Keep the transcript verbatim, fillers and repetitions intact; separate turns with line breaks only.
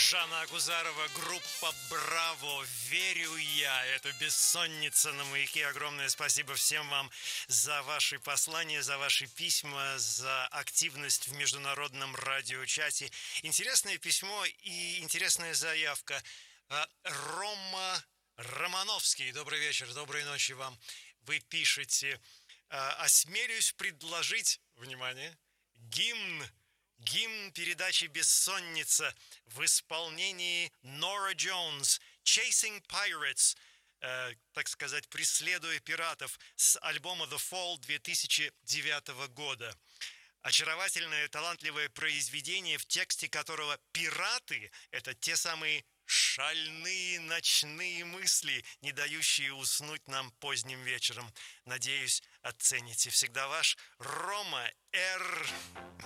Жанна Агузарова, группа «Браво», «Верю я». Это «Бессонница» на Маяке. Огромное спасибо всем вам за ваши послания, за ваши письма, за активность в международном радиочате. Интересное письмо и интересная заявка. Рома Романовский. Добрый вечер, доброй ночи вам. Вы пишете: осмелюсь предложить, внимание, гимн Гимн передачи «Бессонница» в исполнении Нора Джонс, «Chasing Pirates», э, так сказать, «Преследуя пиратов», с альбома «The Fall» две тысячи девятого года. Очаровательное, талантливое произведение, в тексте которого пираты – это те самые шальные ночные мысли, не дающие уснуть нам поздним вечером. Надеюсь, оцените. Всегда ваш Рома Р.